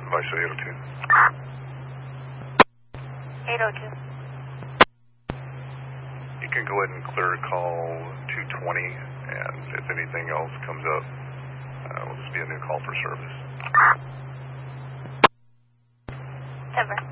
Device 802. 802. You can go ahead and clear call 220, and if anything else comes up, will just be a new call for service. Denver.